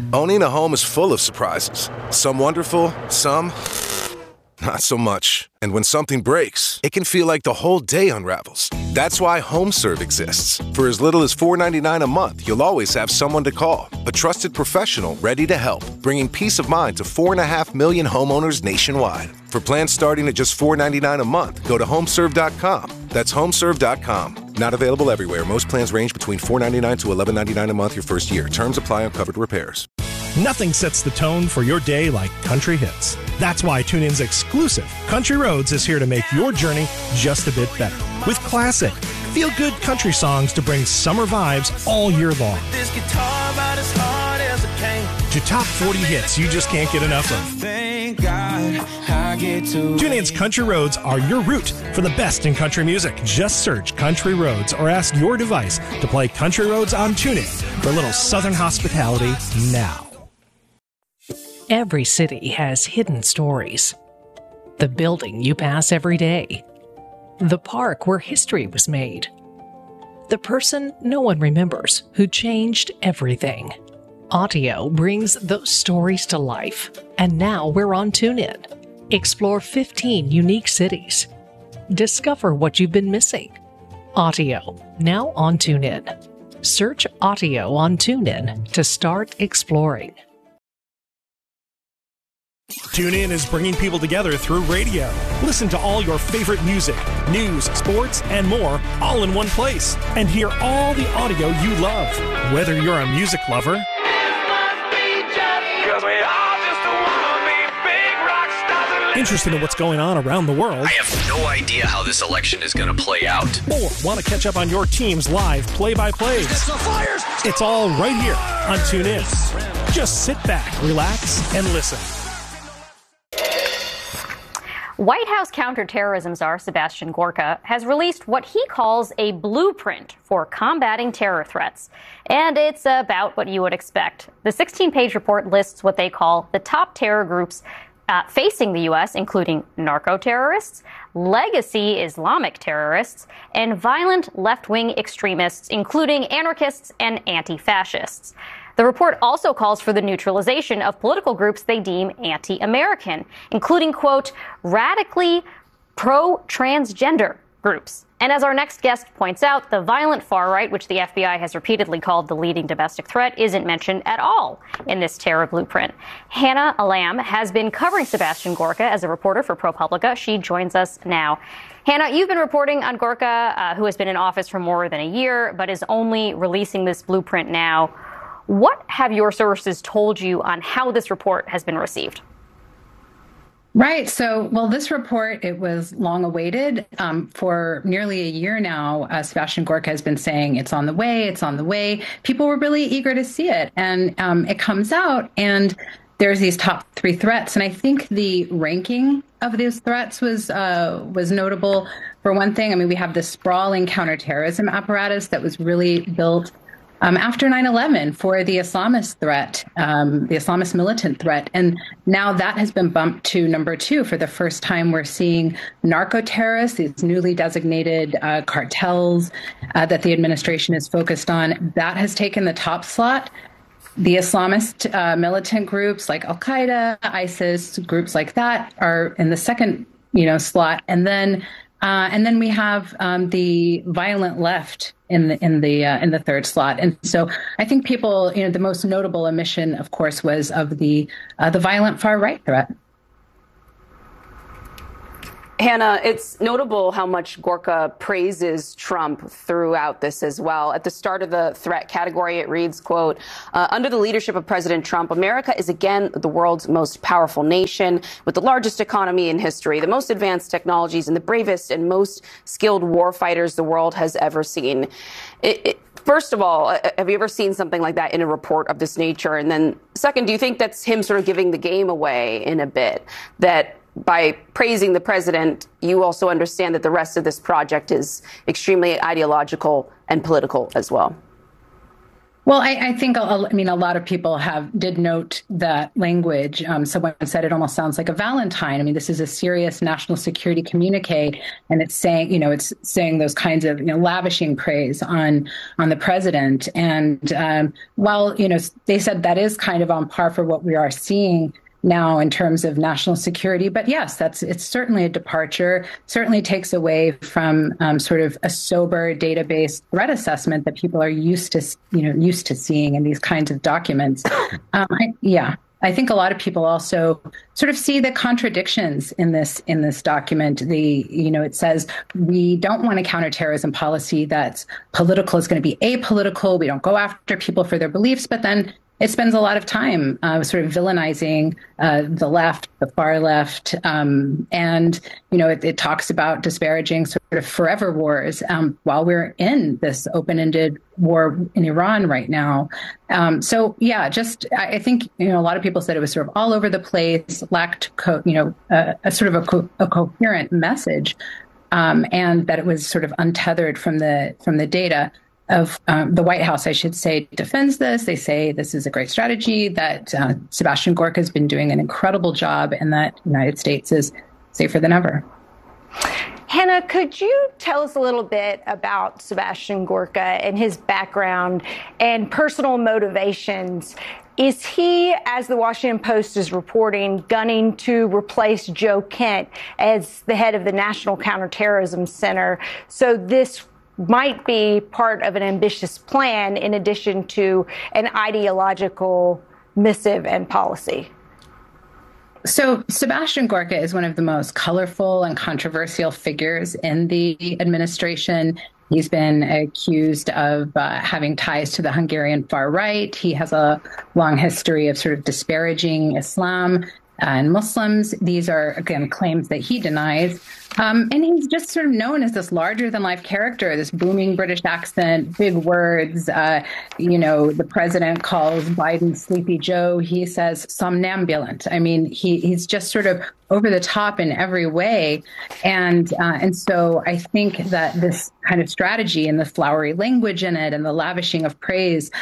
Owning a home is full of surprises. Some wonderful, some not so much. And when something breaks, it can feel like the whole day unravels. That's why HomeServe exists. For as little as $4.99 a month, you'll always have someone to call. A trusted professional ready to help, bringing peace of mind to 4.5 million homeowners nationwide. For plans starting at just $4.99 a month, go to homeserve.com. That's homeserve.com. Not available everywhere. Most plans range between $4.99 to $11.99 a month your first year. Terms apply on covered repairs. Nothing sets the tone for your day like country hits. That's why TuneIn's exclusive Country Roads is here to make your journey just a bit better. With classic, feel-good country songs to bring summer vibes all year long. This guitar about as hard as it came. To top 40 hits you just can't get enough of. Thank God I get to. TuneIn's Country Roads are your route for the best in country music. Just search Country Roads or ask your device to play Country Roads on TuneIn for a little Southern hospitality now. Every city has hidden stories. The building you pass every day. The park where history was made. The person no one remembers who changed everything. Audio brings those stories to life, and now we're on TuneIn. Explore 15 unique cities. Discover what you've been missing. Audio, now on TuneIn. Search Audio on TuneIn to start exploring. TuneIn is bringing people together through radio. Listen to all your favorite music, news, sports, and more all in one place. And hear all the audio you love. Whether you're a music lover, interested in what's going on around the world, I have no idea how this election is going to play out, or want to catch up on your team's live play-by-plays, it's all right here on TuneIn. Just sit back, relax, and listen. White House counterterrorism czar Sebastian Gorka has released what he calls a blueprint for combating terror threats. And it's about what you would expect. The 16-page report lists what they call the top terror groups facing the U.S., including narco-terrorists, legacy Islamic terrorists, and violent left-wing extremists, including anarchists and anti-fascists. The report also calls for the neutralization of political groups they deem anti-American, including, quote, radically pro-transgender groups. And as our next guest points out, the violent far right, which the FBI has repeatedly called the leading domestic threat, isn't mentioned at all in this terror blueprint. Hannah Alam has been covering Sebastian Gorka as a reporter for ProPublica. She joins us now. Hannah, you've been reporting on Gorka, who has been in office for more than a year, but is only releasing this blueprint now. What have your sources told you on how this report has been received? Right. So, well, this report, it was long awaited. For nearly a year now, Sebastian Gorka has been saying it's on the way, it's on the way. People were really eager to see it. And it comes out and there's these top 3 threats. And I think the ranking of these threats was notable. For one thing, I mean, we have this sprawling counterterrorism apparatus that was really built after 9/11 for the Islamist threat, the Islamist militant threat. And now that has been bumped to number 2. For the first time, we're seeing narco-terrorists, these newly designated cartels that the administration is focused on. That has taken the top slot. The Islamist militant groups like Al-Qaeda, ISIS, groups like that are in the second, slot. And then we have the violent left in the third slot. And so I think people, the most notable omission, of course, was of the violent far right threat. Hannah, it's notable how much Gorka praises Trump throughout this as well. At the start of the threat category, it reads, quote, under the leadership of President Trump, America is again the world's most powerful nation with the largest economy in history, the most advanced technologies, and the bravest and most skilled war fighters the world has ever seen. First of all, have you ever seen something like that in a report of this nature? And then second, do you think that's him sort of giving the game away in a bit, that by praising the president, you also understand that the rest of this project is extremely ideological and political as well? Well, I think, I mean, a lot of people did note that language. Someone said it almost sounds like a Valentine. I mean, this is a serious national security communique, and it's saying, it's saying those kinds of, lavishing praise on the president. And while, they said that is kind of on par for what we are seeing now in terms of national security. But yes, it's certainly a departure, certainly takes away from sort of a sober database threat assessment that people are used to seeing in these kinds of documents. I think a lot of people also sort of see the contradictions in this document. It says we don't want a counterterrorism policy that's political, is going to be apolitical. We don't go after people for their beliefs, but then it spends a lot of time sort of villainizing the left, the far left, and it talks about disparaging sort of forever wars while we're in this open-ended war in Iran right now. I think a lot of people said it was sort of all over the place, lacked a sort of a coherent message, and that it was sort of untethered from the data. Of the White House, I should say, defends this. They say this is a great strategy, that Sebastian Gorka has been doing an incredible job, and that the United States is safer than ever. Hannah, could you tell us a little bit about Sebastian Gorka and his background and personal motivations? Is he, as the Washington Post is reporting, gunning to replace Joe Kent as the head of the National Counterterrorism Center? So this might be part of an ambitious plan in addition to an ideological missive and policy. So Sebastian Gorka is one of the most colorful and controversial figures in the administration. He's been accused of having ties to the Hungarian far right. He has a long history of sort of disparaging Islam and Muslims. These are, again, claims that he denies. And he's just sort of known as this larger-than-life character, this booming British accent, big words. The president calls Biden Sleepy Joe. He says somnambulant. I mean, he's just sort of over the top in every way. And so I think that this kind of strategy and the flowery language in it and the lavishing of praise,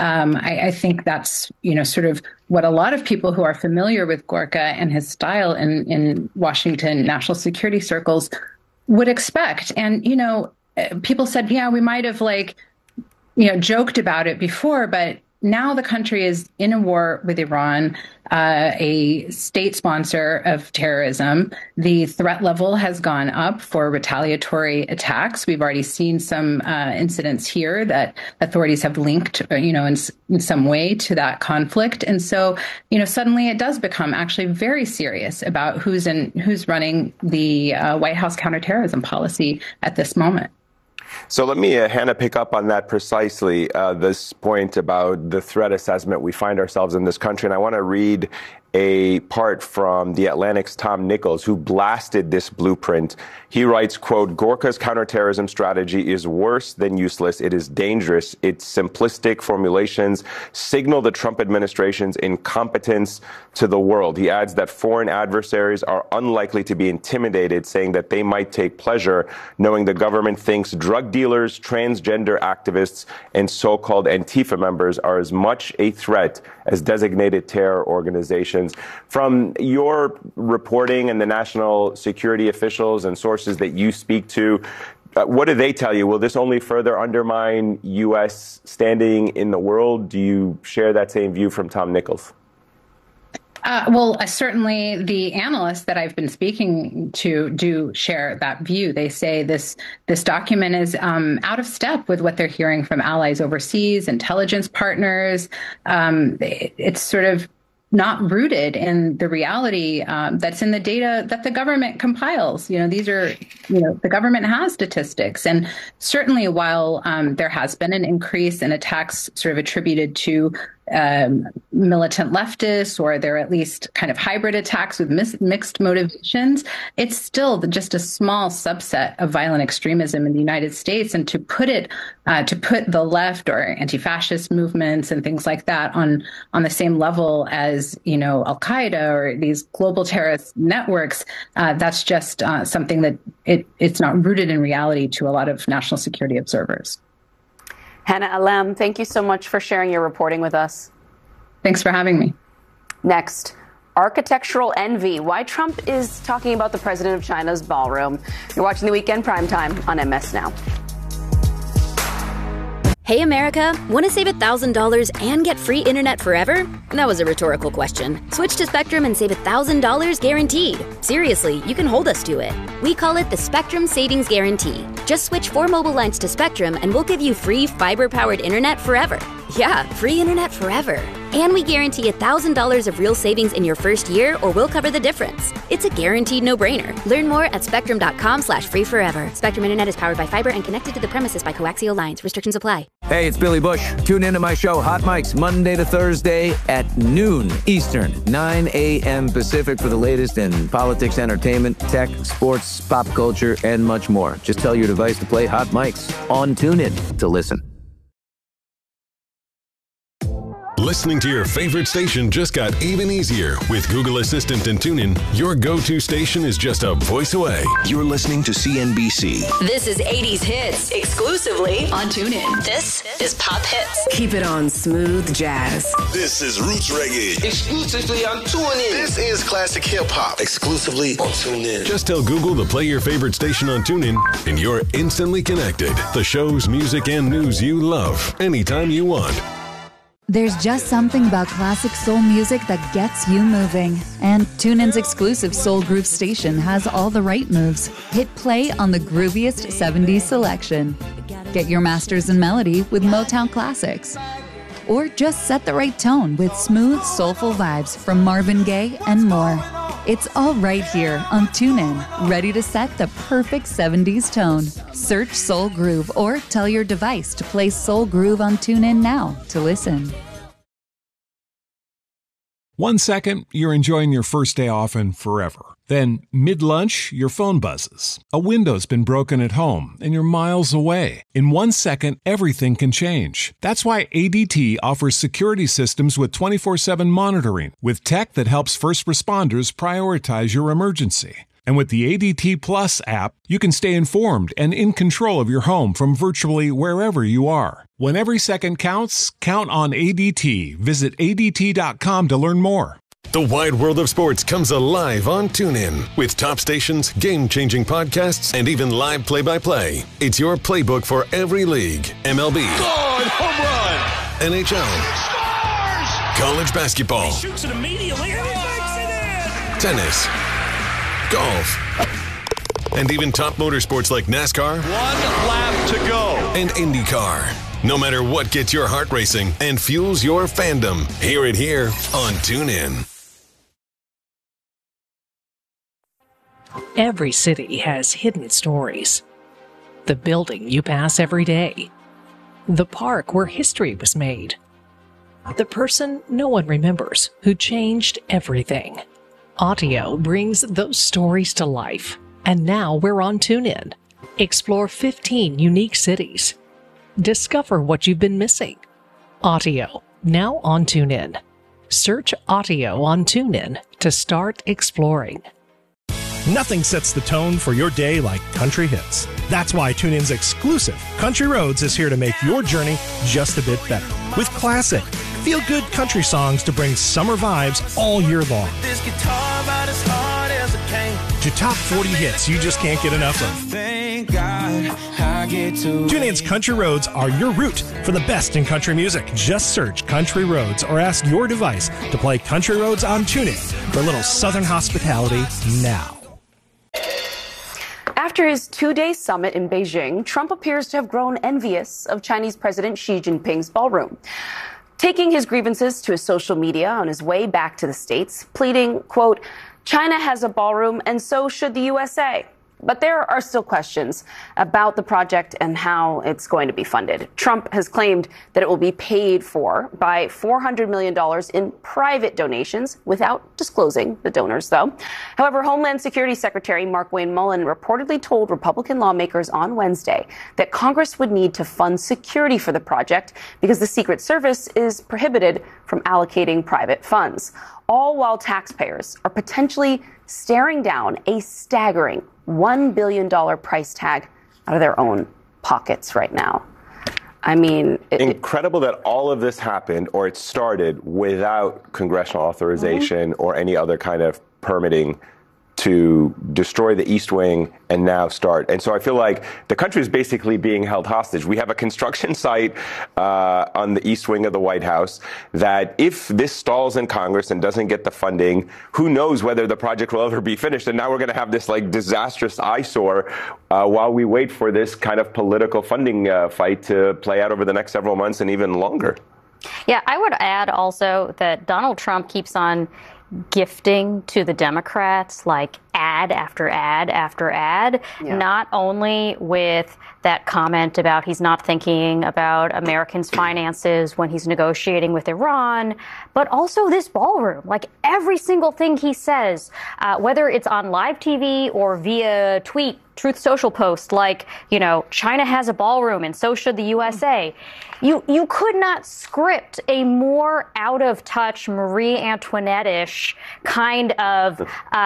I think that's, sort of what a lot of people who are familiar with Gorka and his style in Washington national security circles would expect. And, people said, yeah, we might have joked about it before, but now the country is in a war with Iran, a state sponsor of terrorism. The threat level has gone up for retaliatory attacks. We've already seen some incidents here that authorities have linked, in some way to that conflict. And so, suddenly it does become actually very serious about who's running the White House counterterrorism policy at this moment. So let me, Hannah, pick up on that precisely, this point about the threat assessment we find ourselves in this country. And I want to read a part from The Atlantic's Tom Nichols, who blasted this blueprint. He writes, quote, Gorka's counterterrorism strategy is worse than useless. It is dangerous. Its simplistic formulations signal the Trump administration's incompetence to the world. He adds that foreign adversaries are unlikely to be intimidated, saying that they might take pleasure knowing the government thinks drug dealers, transgender activists, and so-called Antifa members are as much a threat as designated terror organizations. From your reporting and the national security officials and sources that you speak to, what do they tell you? Will this only further undermine U.S. standing in the world? Do you share that same view from Tom Nichols? Certainly the analysts that I've been speaking to do share that view. They say this document is out of step with what they're hearing from allies overseas, intelligence partners. It's sort of not rooted in the reality that's in the data that the government compiles. These are, the government has statistics. And certainly while there has been an increase in attacks sort of attributed to militant leftists, or they're at least kind of hybrid attacks with mixed motivations, it's still just a small subset of violent extremism in the United States. And to put the left or anti-fascist movements and things like that on the same level as, Al-Qaeda or these global terrorist networks, that's just something that it's not rooted in reality to a lot of national security observers. Hannah Alem, thank you so much for sharing your reporting with us. Thanks for having me. Next, architectural envy. Why Trump is talking about the president of China's ballroom. You're watching The Weekend Primetime on MS Now. Hey America, want to save $1,000 and get free internet forever? That was a rhetorical question. Switch to Spectrum and save $1,000 guaranteed. Seriously, you can hold us to it. We call it the Spectrum Savings Guarantee. Just switch 4 mobile lines to Spectrum and we'll give you free fiber-powered internet forever. Yeah, free internet forever. And we guarantee $1,000 of real savings in your first year, or we'll cover the difference. It's a guaranteed no-brainer. Learn more at spectrum.com/free forever. Spectrum Internet is powered by fiber and connected to the premises by coaxial lines. Restrictions apply. Hey, it's Billy Bush. Tune into my show, Hot Mics, Monday to Thursday at noon Eastern, 9 a.m. Pacific for the latest in politics, entertainment, tech, sports, pop culture, and much more. Just tell your device to play Hot Mics on TuneIn to listen. Listening to your favorite station just got even easier. With Google Assistant and TuneIn, your go-to station is just a voice away. You're listening to CNBC. This is 80s Hits, exclusively on TuneIn. This is Pop Hits. Keep it on smooth jazz. This is Roots Reggae, exclusively on TuneIn. This is Classic Hip Hop, exclusively on TuneIn. Just tell Google to play your favorite station on TuneIn, and you're instantly connected. The shows, music, and news you love, anytime you want. There's just something about classic soul music that gets you moving. And TuneIn's exclusive Soul Groove station has all the right moves. Hit play on the grooviest 70s selection. Get your masters in melody with Motown classics. Or just set the right tone with smooth, soulful vibes from Marvin Gaye and more. It's all right here on TuneIn, ready to set the perfect 70s tone. Search Soul Groove or tell your device to play Soul Groove on TuneIn now to listen. 1 second, you're enjoying your first day off and forever. Then, mid-lunch, your phone buzzes. A window's been broken at home, and you're miles away. In 1 second, everything can change. That's why ADT offers security systems with 24/7 monitoring, with tech that helps first responders prioritize your emergency. And with the ADT Plus app, you can stay informed and in control of your home from virtually wherever you are. When every second counts, count on ADT. Visit ADT.com to learn more. The wide world of sports comes alive on TuneIn with top stations, game-changing podcasts, and even live play-by-play. It's your playbook for every league. MLB. Gone, home run. NHL. Scores! College basketball. He shoots it immediately and he makes it in. Tennis. Golf. And even top motorsports like NASCAR. 1 lap to go. And IndyCar. No matter what gets your heart racing and fuels your fandom, hear it here on TuneIn. Every city has hidden stories. The building you pass every day. The park where history was made. The person no one remembers who changed everything. Audio brings those stories to life. And now we're on TuneIn. Explore 15 unique cities. Discover what you've been missing. Audio, now on TuneIn. Search Audio on TuneIn to start exploring. Nothing sets the tone for your day like country hits. That's why TuneIn's exclusive Country Roads is here to make your journey just a bit better. With classic, feel-good country songs to bring summer vibes all year long. This guitar about as hard as it came. To top 40 hits you just can't get enough of. Thank God I get to. TuneIn's Country Roads are your route for the best in country music. Just search Country Roads or ask your device to play Country Roads on TuneIn for a little Southern hospitality now. After his 2-day summit in Beijing, Trump appears to have grown envious of Chinese President Xi Jinping's ballroom. Taking his grievances to his social media on his way back to the States, pleading, quote, China has a ballroom and so should the USA. But there are still questions about the project and how it's going to be funded. Trump has claimed that it will be paid for by $400 million in private donations without disclosing the donors, though. However, Homeland Security Secretary Markwayne Mullin reportedly told Republican lawmakers on Wednesday that Congress would need to fund security for the project because the Secret Service is prohibited from allocating private funds, all while taxpayers are potentially staring down a staggering $1 billion price tag out of their own pockets right now. I mean, incredible that all of this happened, or it started without congressional authorization or any other kind of permitting to destroy the East Wing and now start. And so I feel like the country is basically being held hostage. We have a construction site on the East Wing of the White House that if this stalls in Congress and doesn't get the funding, who knows whether the project will ever be finished. And now we're going to have this like disastrous eyesore while we wait for this kind of political funding fight to play out over the next several months and even longer. Yeah, I would add also that Donald Trump keeps on gifting to the Democrats like ad after ad after ad, not only with that comment about he's not thinking about Americans' finances when he's negotiating with Iran, but also this ballroom. Like every single thing he says, whether it's on live TV or via tweet, Truth Social post, like, you know, China has a ballroom and so should the USA. You could not script a more out of touch Marie Antoinette-ish kind of,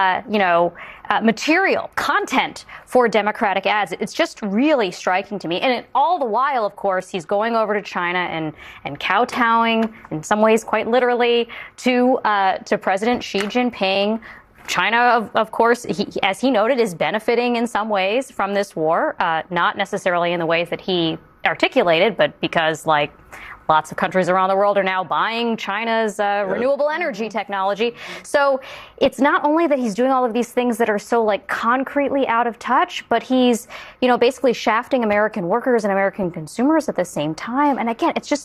material, content for Democratic ads. It's just really striking to me. And all the while, of course, he's going over to China and kowtowing, in some ways quite literally, to President Xi Jinping. China, of course, as he noted, is benefiting in some ways from this war, not necessarily in the ways that he articulated, but because, like, lots of countries around the world are now buying China's renewable energy technology. So it's not only that he's doing all of these things that are so like concretely out of touch, but he's, basically shafting American workers and American consumers at the same time. And again, it's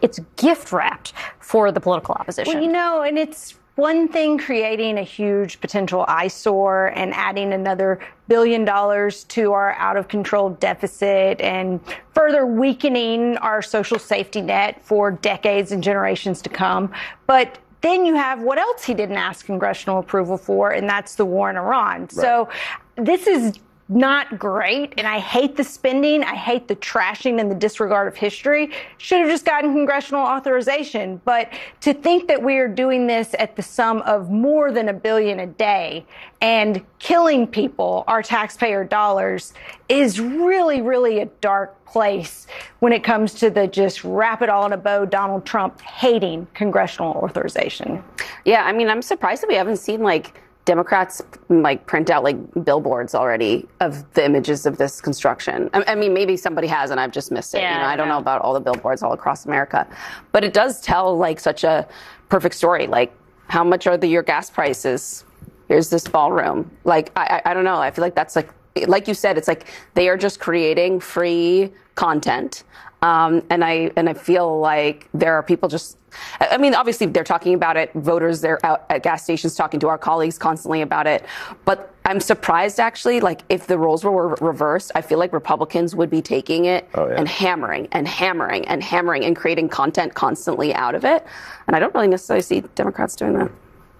gift wrapped for the political opposition. Well, and it's one thing creating a huge potential eyesore and adding another $1 billion to our out-of-control deficit and further weakening our social safety net for decades and generations to come. But then you have what else he didn't ask congressional approval for, and that's the war in Iran. Right. So this is not great, and I hate the spending. I hate the trashing and the disregard of history. Should have just gotten congressional authorization. But to think that we are doing this at the sum of more than $1 billion a day and killing people, our taxpayer dollars, is really, really a dark place when it comes to the just wrap it all in a bow, Donald Trump hating congressional authorization. Yeah, I mean, I'm surprised that we haven't seen Democrats print out billboards already of the images of this construction. I mean, maybe somebody has and I've just missed it. I don't know about all the billboards all across America, but it does tell such a perfect story. How much are your gas prices? Here's this ballroom. I don't know. I feel like that's like you said, it's they are just creating free content. And I feel like there are people obviously they're talking about it. Voters, they're out at gas stations talking to our colleagues constantly about it. But I'm surprised, actually, if the roles were reversed, I feel like Republicans would be taking it and hammering and hammering and hammering and creating content constantly out of it. And I don't really necessarily see Democrats doing that.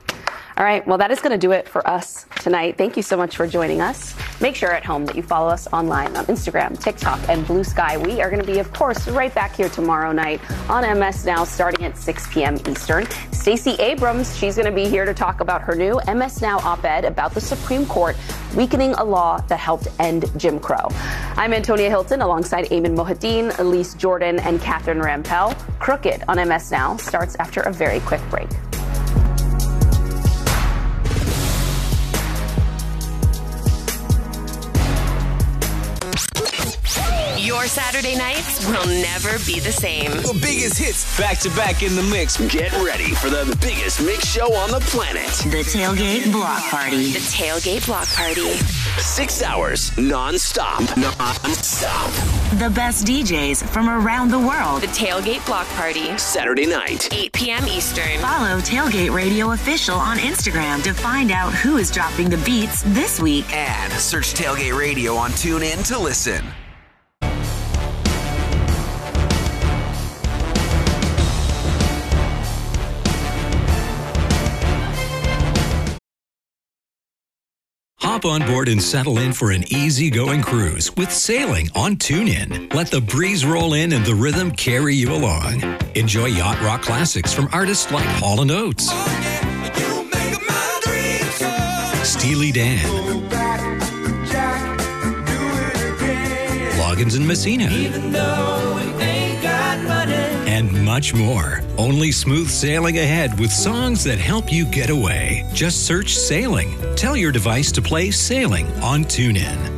All right. Well, that is going to do it for us tonight. Thank you so much for joining us. Make sure at home that you follow us online on Instagram, TikTok, and Blue Sky. We are going to be, of course, right back here tomorrow night on MS Now starting at 6 p.m. Eastern. Stacey Abrams, she's going to be here to talk about her new MS Now op-ed about the Supreme Court weakening a law that helped end Jim Crow. I'm Antonia Hilton alongside Eamon Mohadeen, Elise Jordan, and Catherine Rampell. Crooked on MS Now starts after a very quick break. Your Saturday nights will never be the same. The biggest hits back to back in the mix. Get ready for the biggest mix show on the planet. The Tailgate Block Party. The Tailgate Block Party. 6 hours non-stop. Non-stop. The best DJs from around the world. The Tailgate Block Party. Saturday night. 8 p.m. Eastern. Follow Tailgate Radio Official on Instagram to find out who is dropping the beats this week. And search Tailgate Radio on TuneIn to listen. Hop on board and settle in for an easygoing cruise with sailing on TuneIn. Let the breeze roll in and the rhythm carry you along. Enjoy yacht rock classics from artists like Hall & Oates, Steely Dan, Loggins and Messina, and much more. Only smooth sailing ahead with songs that help you get away. Just search Sailing. Tell your device to play Sailing on TuneIn.